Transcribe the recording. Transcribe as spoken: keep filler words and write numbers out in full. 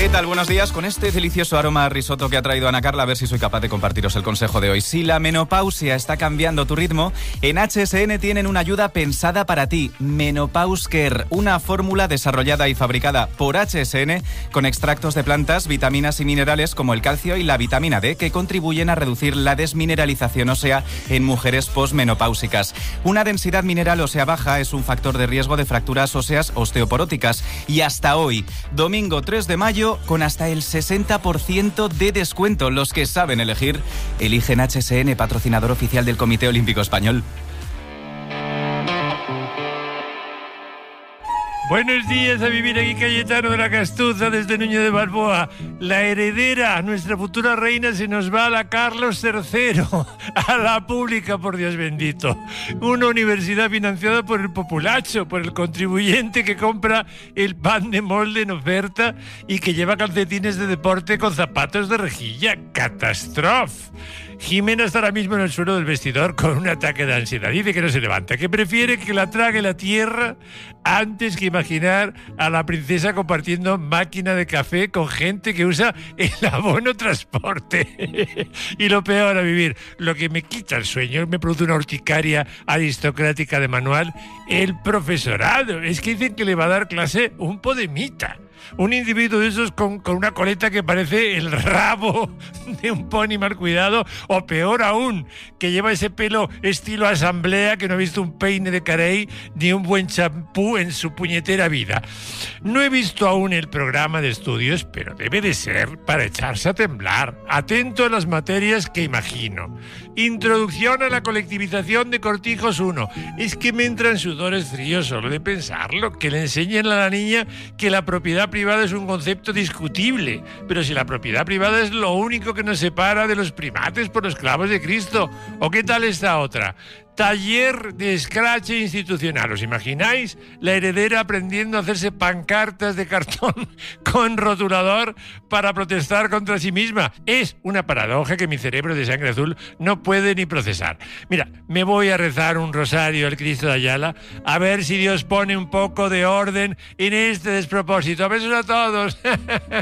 ¿Qué tal? Buenos días. Con este delicioso aroma a risotto que ha traído Ana Carla, a ver si soy capaz de compartiros el consejo de hoy. Si la menopausia está cambiando tu ritmo, en H S N tienen una ayuda pensada para ti. Menopause Care, una fórmula desarrollada y fabricada por H S N con extractos de plantas, vitaminas y minerales como el calcio y la vitamina D que contribuyen a reducir la desmineralización ósea en mujeres posmenopáusicas. Una densidad mineral ósea baja es un factor de riesgo de fracturas óseas osteoporóticas y hasta hoy, domingo tres de mayo, con hasta el sesenta por ciento de descuento. Los que saben elegir, eligen H S N, patrocinador oficial del Comité Olímpico Español. Buenos días, a vivir aquí Cayetano de la Castuza desde Núñez de Balboa. La heredera, nuestra futura reina, se nos va a la Carlos tercero, a la pública, por Dios bendito. Una universidad financiada por el populacho, por el contribuyente que compra el pan de molde en oferta y que lleva calcetines de deporte con zapatos de rejilla. ¡Catástrofe! Jimena está ahora mismo en el suelo del vestidor con un ataque de ansiedad. Dice que no se levanta, que prefiere que la trague la tierra antes que imaginar a la princesa compartiendo máquina de café con gente que usa el abono transporte. Y lo peor a vivir, lo que me quita el sueño, me produce una urticaria aristocrática de manual, el profesorado. Es que dicen que le va a dar clase un podemita. Un individuo de esos con, con una coleta que parece el rabo de un pony mal cuidado, o peor aún, que lleva ese pelo estilo asamblea, que no ha visto un peine de Carey ni un buen champú en su puñetera vida. No he visto aún el programa de estudios, pero debe de ser para echarse a temblar. Atento a las materias que imagino. Introducción a la colectivización de Cortijos uno. Es que me entran sudores fríos solo de pensarlo, que le enseñen a la niña que la propiedad privada es un concepto discutible, pero si la propiedad privada es lo único que nos separa de los primates por los clavos de Cristo. ¿O qué tal esta otra? Taller de escrache institucional. ¿Os imagináis? La heredera aprendiendo a hacerse pancartas de cartón con rotulador para protestar contra sí misma. Es una paradoja que mi cerebro de sangre azul no puede ni procesar. Mira, me voy a rezar un rosario al Cristo de Ayala a ver si Dios pone un poco de orden en este despropósito. Besos a todos.